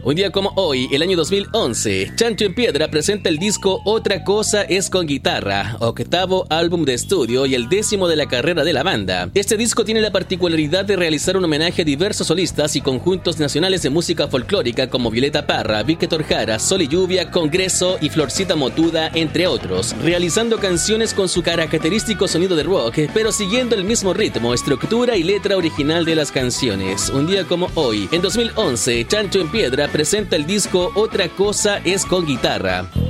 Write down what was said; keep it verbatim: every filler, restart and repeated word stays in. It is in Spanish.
Un día como hoy, el año dos mil once, Chancho en Piedra presenta el disco Otra Cosa Es con Guitarra, octavo álbum de estudio y el décimo de la carrera de la banda. Este disco tiene la particularidad de realizar un homenaje a diversos solistas y conjuntos nacionales de música folclórica como Violeta Parra, Víctor Jara, Sol y Lluvia, Congreso y Florcita Motuda, entre otros, realizando canciones con su característico sonido de rock, pero siguiendo el mismo ritmo, estructura y letra original de las canciones. Un día como hoy, en dos mil once, Chancho en Piedra presenta el disco Otra Cosa Es con Guitarra.